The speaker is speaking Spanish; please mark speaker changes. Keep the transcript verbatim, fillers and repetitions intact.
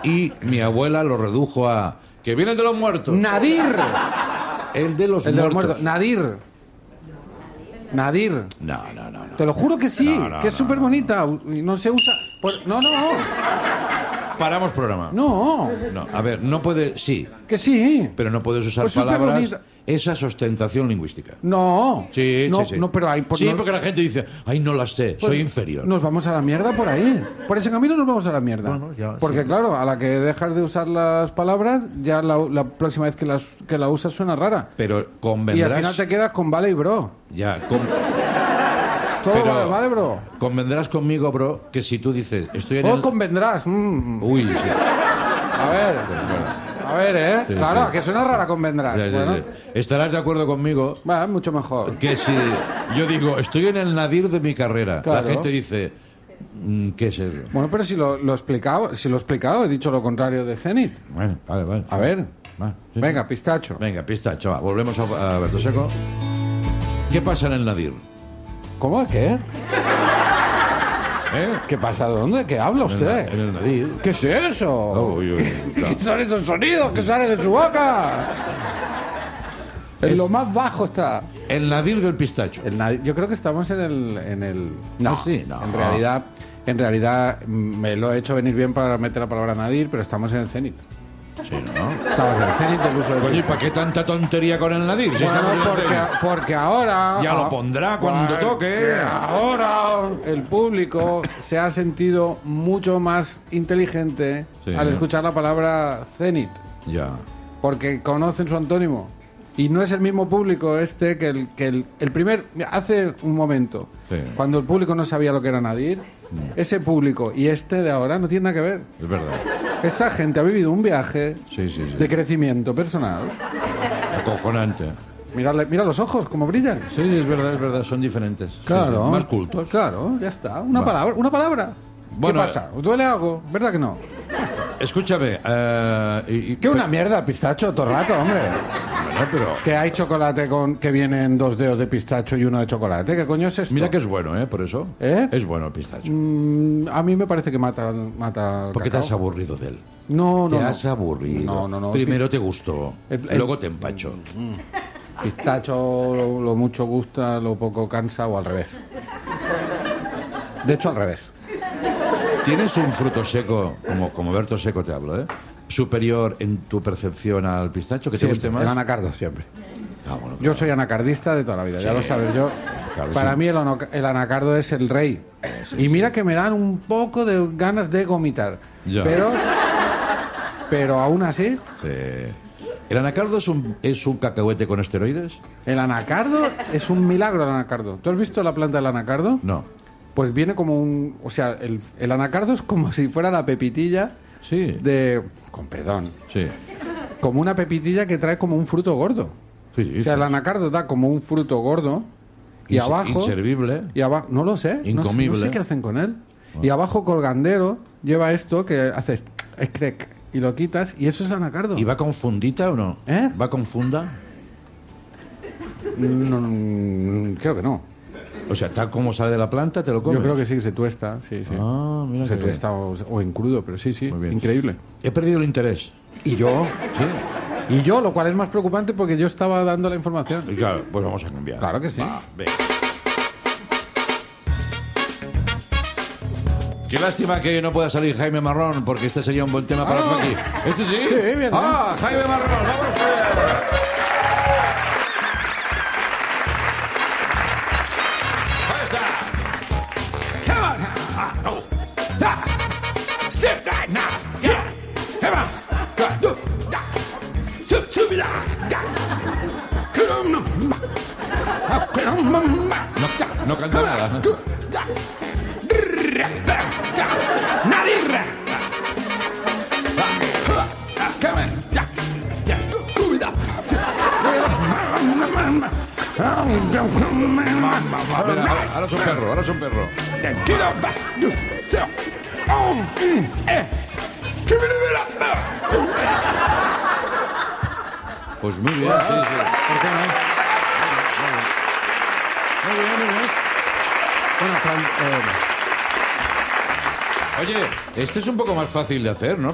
Speaker 1: y mi abuela lo redujo a que vienen de los muertos.
Speaker 2: Nadir.
Speaker 1: El de los
Speaker 2: El de los
Speaker 1: muertos.
Speaker 2: muertos. Nadir. Nadir.
Speaker 1: No, no, no, no.
Speaker 2: Te lo juro que sí,
Speaker 1: No, no,
Speaker 2: que es
Speaker 1: no,
Speaker 2: súper
Speaker 1: no.
Speaker 2: bonita. Y no se usa. Pues, no, no, no.
Speaker 1: Paramos programa.
Speaker 2: No.
Speaker 1: No, a ver, no puede, sí,
Speaker 2: Que sí.
Speaker 1: pero no puedes usar
Speaker 2: Pues súper
Speaker 1: palabras.
Speaker 2: bonita.
Speaker 1: Esa es ostentación lingüística.
Speaker 2: No.
Speaker 1: Sí,
Speaker 2: no,
Speaker 1: sí, sí.
Speaker 2: No, pero hay. por-
Speaker 1: sí,
Speaker 2: no-
Speaker 1: porque la gente dice, ay, no las sé,
Speaker 2: pues
Speaker 1: soy inferior.
Speaker 2: Nos vamos a la mierda por ahí. Por ese camino nos vamos a la mierda.
Speaker 1: Bueno, ya,
Speaker 2: porque
Speaker 1: sí.
Speaker 2: claro, a la que dejas de usar las palabras, ya la, la próxima vez que las que la usas suena rara.
Speaker 1: Pero
Speaker 2: Y
Speaker 1: convendrás.
Speaker 2: al final te quedas con vale y bro.
Speaker 1: Ya, con-
Speaker 2: Todo
Speaker 1: pero
Speaker 2: vale, vale, bro.
Speaker 1: convendrás conmigo, bro, que si tú dices, estoy en
Speaker 2: O
Speaker 1: el.
Speaker 2: convendrás. mm.
Speaker 1: Uy, sí.
Speaker 2: A ver. A ver, ¿eh?
Speaker 1: Sí,
Speaker 2: claro,
Speaker 1: sí.
Speaker 2: que suena rara convendrás.
Speaker 1: Ya, ya,
Speaker 2: bueno,
Speaker 1: ya. Estarás de acuerdo conmigo
Speaker 2: va, mucho mejor.
Speaker 1: que si yo digo, estoy en el nadir de mi carrera,
Speaker 2: Claro.
Speaker 1: la gente dice, mm, ¿qué es eso?
Speaker 2: Bueno, pero si lo, lo he explicado, si lo he explicado, he dicho lo contrario de Zenit.
Speaker 1: Bueno, vale, vale.
Speaker 2: A ver.
Speaker 1: Va, sí,
Speaker 2: Venga,
Speaker 1: sí.
Speaker 2: pistacho.
Speaker 1: Venga, pistacho, va. Volvemos a, a Berto Seco. ¿Qué pasa en el nadir?
Speaker 2: ¿Cómo? ¿Qué?
Speaker 1: ¿Eh?
Speaker 2: ¿Qué pasa? ¿Dónde? ¿Qué habla
Speaker 1: En el,
Speaker 2: usted?
Speaker 1: en el nadir.
Speaker 2: ¿Qué es eso?
Speaker 1: Uy, uy, claro.
Speaker 2: ¿Qué son esos sonidos que salen de su boca? En
Speaker 1: Es-
Speaker 2: lo más bajo está.
Speaker 1: El nadir del pistacho.
Speaker 2: El nadi- yo creo que estamos en el, en el. No,
Speaker 1: Ah, sí, no.
Speaker 2: En realidad, en realidad mm, me lo he hecho venir bien para meter la palabra nadir, pero estamos en el cenit.
Speaker 1: Sí, ¿no?
Speaker 2: Estamos en el cenit del uso del
Speaker 1: Coño, ¿y
Speaker 2: pistacho.
Speaker 1: para qué tanta tontería con el nadir? Si
Speaker 2: Bueno,
Speaker 1: estamos en el
Speaker 2: porque,
Speaker 1: cenit.
Speaker 2: porque ahora.
Speaker 1: Ya lo
Speaker 2: ah,
Speaker 1: pondrá cuando
Speaker 2: porque
Speaker 1: toque.
Speaker 2: Ahora el público se ha sentido mucho más inteligente
Speaker 1: Sí.
Speaker 2: al escuchar la palabra cenit,
Speaker 1: Ya.
Speaker 2: porque conocen su antónimo. Y no es el mismo público este que el, que el, el primer. Mira, hace un momento,
Speaker 1: Sí.
Speaker 2: cuando el público no sabía lo que era nadir, ese público y este de ahora no tiene nada que ver.
Speaker 1: Es verdad.
Speaker 2: Esta gente ha vivido un viaje
Speaker 1: Sí, sí, sí.
Speaker 2: de crecimiento personal.
Speaker 1: Acojonante.
Speaker 2: Mírale- mira los ojos, cómo brillan.
Speaker 1: Sí, es verdad, es verdad, son diferentes. Sí,
Speaker 2: Claro.
Speaker 1: sí, más cultos.
Speaker 2: Pues claro, ya está. Una
Speaker 1: Va.
Speaker 2: palabra, una palabra.
Speaker 1: Bueno,
Speaker 2: ¿Qué pasa? ¿Duele algo? ¿Verdad que no?
Speaker 1: Escúchame, eh, y, y-
Speaker 2: ¿Qué una mierda el pistacho todo el rato, hombre?
Speaker 1: Bueno, pero
Speaker 2: Que hay chocolate con que vienen dos dedos de pistacho y uno de chocolate. ¿Qué coño es esto?
Speaker 1: mira que es bueno, ¿eh? Por eso.
Speaker 2: ¿Eh?
Speaker 1: Es bueno el pistacho.
Speaker 2: Mm, a mí me parece que mata, mata el
Speaker 1: Porque te
Speaker 2: cacao.
Speaker 1: has aburrido de él.
Speaker 2: No,
Speaker 1: Te
Speaker 2: no,
Speaker 1: has
Speaker 2: no.
Speaker 1: aburrido.
Speaker 2: No, no, no.
Speaker 1: Primero te gustó,
Speaker 2: El- el-
Speaker 1: luego te empachó.
Speaker 2: Pistacho lo, lo mucho gusta, lo poco cansa o al revés. De hecho, al revés.
Speaker 1: ¿Tienes un fruto seco, como, como Berto Seco te hablo, ¿eh? superior en tu percepción al pistacho? ¿Que te
Speaker 2: Siempre,
Speaker 1: guste más?
Speaker 2: el anacardo siempre.
Speaker 1: Ah, bueno,
Speaker 2: Yo soy anacardista de toda la vida, ya
Speaker 1: Sí.
Speaker 2: lo sabes. Yo,
Speaker 1: Claro,
Speaker 2: para
Speaker 1: sí.
Speaker 2: mí el, ano- el anacardo es el rey. Y mira que me dan un poco de ganas de vomitar.
Speaker 1: Ya.
Speaker 2: Pero, pero aún así,
Speaker 1: Sí. ¿El anacardo es un, es un cacahuete con esteroides?
Speaker 2: el anacardo es un milagro el anacardo. ¿Tú has visto la planta del anacardo?
Speaker 1: No.
Speaker 2: Pues viene como un... O sea, el, el anacardo es como si fuera la pepitilla
Speaker 1: Sí.
Speaker 2: de... Con perdón.
Speaker 1: Sí.
Speaker 2: Como una pepitilla que trae como un fruto gordo.
Speaker 1: Sí,
Speaker 2: O sea, el
Speaker 1: sí.
Speaker 2: anacardo da como un fruto gordo y
Speaker 1: Inse-
Speaker 2: abajo...
Speaker 1: Inservible.
Speaker 2: Y abajo, no lo sé. no sé-
Speaker 1: Incomible.
Speaker 2: No sé qué hacen con él. Y abajo colgandero lleva esto que haces escrec y lo quitas y eso es el anacardo.
Speaker 1: ¿Y va con fundita o no?
Speaker 2: ¿Eh?
Speaker 1: ¿Va con funda?
Speaker 2: No, no, creo que no.
Speaker 1: O sea, tal como sale de la planta, te lo comes.
Speaker 2: Yo creo que sí, que se tuesta. Sí, sí.
Speaker 1: Ah, mira
Speaker 2: se
Speaker 1: qué bien.
Speaker 2: tuesta o, o en crudo, pero sí, sí.
Speaker 1: Muy bien.
Speaker 2: Increíble.
Speaker 1: He perdido el interés.
Speaker 2: Y yo,
Speaker 1: ¿Sí?
Speaker 2: y yo, lo cual es más preocupante porque yo estaba dando la información.
Speaker 1: Y claro, pues vamos a cambiar.
Speaker 2: Claro que sí.
Speaker 1: Va, venga. Qué lástima que no pueda salir Jaime Marrón, porque este sería un buen tema para
Speaker 2: Ah.
Speaker 1: Funky. ¿Este sí?
Speaker 2: Sí, bien,
Speaker 1: Ah, Jaime Marrón, vamos allá. Ahí está.
Speaker 3: Come on now. Ah, no. Da. Step right now. Yeah. Come on. Da. Do. Da. Sup, sup, da. Da. Come on. Ah, come on. Da.
Speaker 1: No canta nada.
Speaker 3: Do. Da. Ra. Da. Da. Nadir. Ra. Ah, come on. Da. Da. Do. Da.
Speaker 1: A ver, ahora, ahora es un perro, ahora es un perro.
Speaker 3: Then get up back. Do. So. Oh. Mm. Eh. Give it a minute.
Speaker 1: Pues muy bien, sí, sí.
Speaker 2: ¿Por qué no? Muy bien, muy bien. Bueno, Fran, eh,
Speaker 1: Oye, este es un poco más fácil de hacer, ¿no?